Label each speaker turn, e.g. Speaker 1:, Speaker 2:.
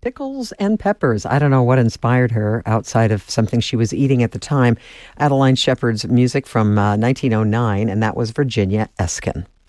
Speaker 1: Pickles and peppers. I don't know what inspired her outside of something she was eating at the time. Adeline Shepard's music from 1909, and that was Virginia Eskin.